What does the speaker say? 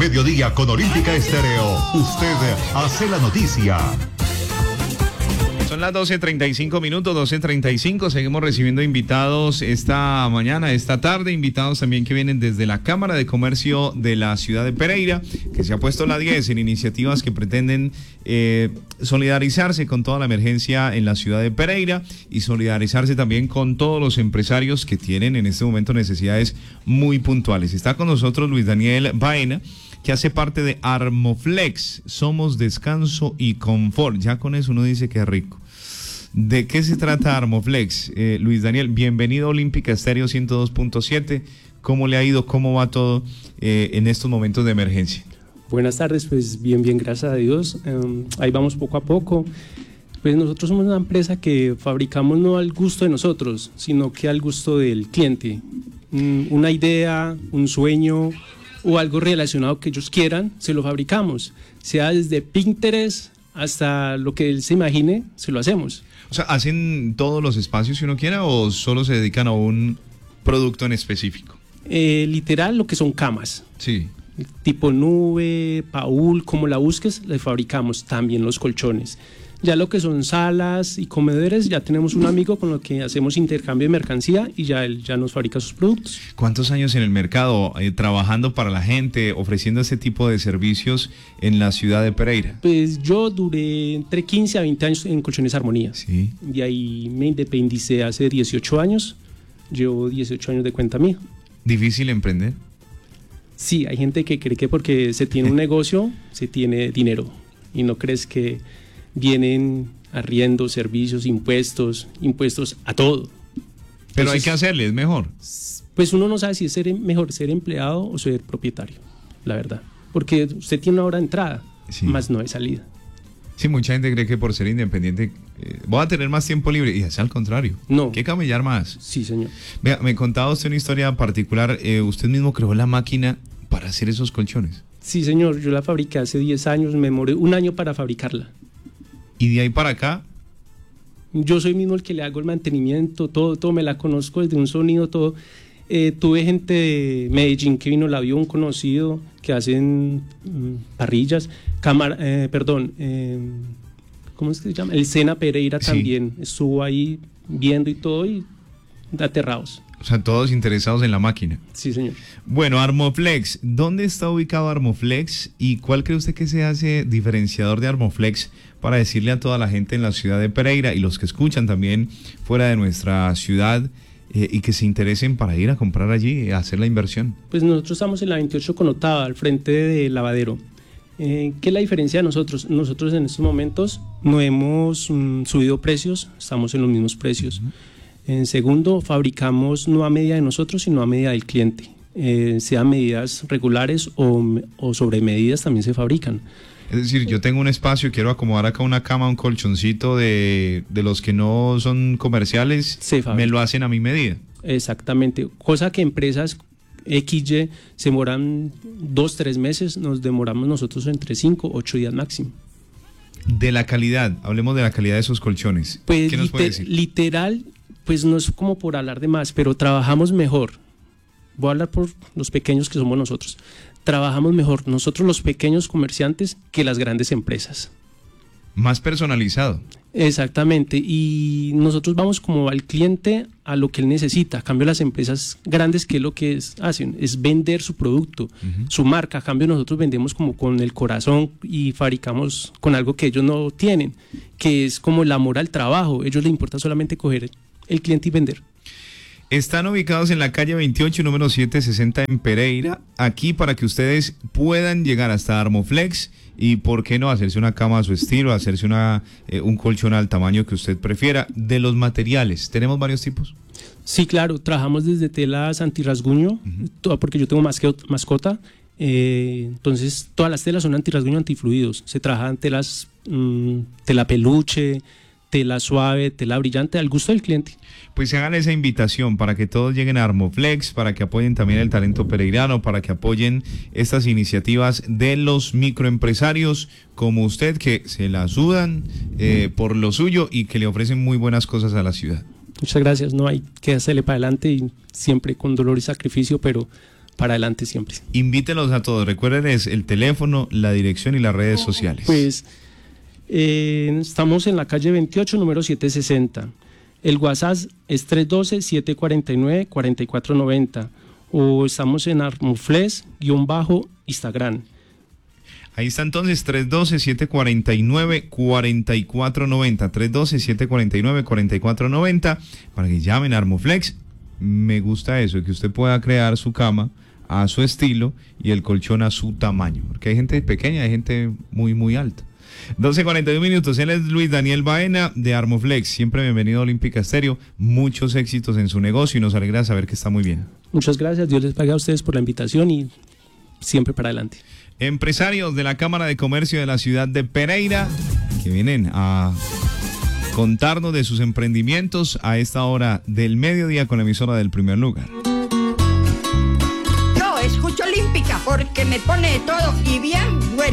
mediodía con Olímpica Estéreo. Usted hace la noticia. Son las 12:35 minutos, 12:35. Seguimos recibiendo invitados esta mañana, esta tarde, invitados también que vienen desde la Cámara de Comercio de la ciudad de Pereira, que se ha puesto la 10 en iniciativas que pretenden solidarizarse con toda la emergencia en la ciudad de Pereira y solidarizarse también con todos los empresarios que tienen en este momento necesidades muy puntuales. Está con nosotros Luis Daniel Baena, que hace parte de Armoflex. Somos descanso y confort. Ya con eso uno dice que es rico. ¿De qué se trata Armoflex? Luis Daniel, bienvenido a Olímpica Estéreo 102.7. ¿Cómo le ha ido? ¿Cómo va todo en estos momentos de emergencia? Buenas tardes, pues bien, gracias a Dios. Ahí vamos poco a poco. Pues nosotros somos una empresa que fabricamos no al gusto de nosotros, sino que al gusto del cliente. Una idea, un sueño o algo relacionado que ellos quieran, se lo fabricamos. Sea desde Pinterest hasta lo que él se imagine, se lo hacemos. O sea, ¿hacen todos los espacios que uno quiera o solo se dedican a un producto en específico? Literal, lo que son camas. Sí. Tipo nube, paúl, como la busques, le fabricamos también los colchones. Ya lo que son salas y comedores, ya tenemos un amigo con lo que hacemos intercambio de mercancía y ya él ya nos fabrica sus productos. ¿Cuántos años en el mercado trabajando para la gente, ofreciendo este tipo de servicios en la ciudad de Pereira? Pues yo duré entre 15 a 20 años en Colchones Armonía. Sí. De ahí me independicé hace 18 años. Llevo 18 años de cuenta mía. ¿Difícil emprender? Sí, hay gente que cree que porque se tiene un negocio, se tiene dinero. Y no crees que vienen arriendo, servicios, impuestos a todo. Pero entonces, hay que hacerle, es mejor. Pues uno no sabe si es mejor ser empleado o ser propietario, la verdad. Porque usted tiene una hora de entrada, sí, más no de salida. Sí, mucha gente cree que por ser independiente voy a tener más tiempo libre y es al contrario. No. Hay que camellar más. Sí, señor. Vea, me contaba usted una historia particular. Usted mismo creó la máquina para hacer esos colchones. Sí, señor. Yo la fabriqué hace 10 años. Me demoré un año para fabricarla. ¿Y de ahí para acá? Yo soy mismo el que le hago el mantenimiento, todo me la conozco desde un sonido, todo. Tuve gente de Medellín que vino, la vio un conocido que hacen parrillas, ¿cómo es que se llama? El Sena Pereira también, sí, estuvo ahí viendo y todo y aterrados. O sea, todos interesados en la máquina. Sí, señor. Bueno, Armoflex, ¿dónde está ubicado Armoflex y cuál cree usted que se hace diferenciador de Armoflex para decirle a toda la gente en la ciudad de Pereira y los que escuchan también fuera de nuestra ciudad y que se interesen para ir a comprar allí, a hacer la inversión? Pues nosotros estamos en la 28 con Otava, al frente de Lavadero. ¿Qué es la diferencia de nosotros? Nosotros en estos momentos no hemos subido precios, estamos en los mismos precios. En segundo, fabricamos no a medida de nosotros, sino a medida del cliente. Sean medidas regulares o sobre medidas también se fabrican. Es decir, yo tengo un espacio y quiero acomodar acá una cama, un colchoncito de los que no son comerciales, me lo hacen a mi medida. Exactamente, cosa que empresas XY se demoran 2-3 meses, nos demoramos nosotros entre 5-8 días máximo. De la calidad, hablemos de la calidad de esos colchones. Pues ¿qué nos puede decir? Literal, pues no es como por hablar de más, pero trabajamos mejor. Voy a hablar por los pequeños que somos nosotros. Trabajamos mejor nosotros los pequeños comerciantes que las grandes empresas. Más personalizado. Exactamente, y nosotros vamos como al cliente a lo que él necesita. A cambio, las empresas grandes, ¿qué es lo que hacen? Es vender su producto, su marca. A cambio, nosotros vendemos como con el corazón y fabricamos con algo que ellos no tienen, que es como el amor al trabajo. A ellos les importa solamente coger el cliente y vender. Están ubicados en la calle 28, número 760 en Pereira, aquí para que ustedes puedan llegar hasta Armoflex y por qué no hacerse una cama a su estilo, hacerse un colchón al tamaño que usted prefiera. De los materiales, ¿tenemos varios tipos? Sí, claro, trabajamos desde telas antirrasguño, porque yo tengo mascota, entonces todas las telas son antirrasguño, antifluidos. Se trabajan telas, tela peluche, tela suave, tela brillante, al gusto del cliente. Pues se hagan esa invitación para que todos lleguen a Armoflex, para que apoyen también el talento pereirano, para que apoyen estas iniciativas de los microempresarios como usted, que se la sudan por lo suyo y que le ofrecen muy buenas cosas a la ciudad. Muchas gracias, no hay que hacerle para adelante y siempre con dolor y sacrificio, pero para adelante siempre. Invítelos a todos, recuérdenles el teléfono, la dirección y las redes sociales. Pues estamos en la calle 28, número 760. El WhatsApp es 312-749-4490 o estamos en Armoflex-Instagram. Ahí está entonces 312-749-4490, 312-749-4490 para que llamen a Armoflex. Me gusta eso, que usted pueda crear su cama a su estilo y el colchón a su tamaño, porque hay gente pequeña, hay gente muy alta. 12:41 minutos, él es Luis Daniel Baena de Armoflex, siempre bienvenido a Olímpica Estéreo, muchos éxitos en su negocio y nos alegra saber que está muy bien. Muchas gracias, Dios les pague a ustedes por la invitación y siempre para adelante. Empresarios de la Cámara de Comercio de la ciudad de Pereira que vienen a contarnos de sus emprendimientos a esta hora del mediodía con la emisora del Primer Lugar. Yo escucho Olímpica porque me pone todo y bien bueno.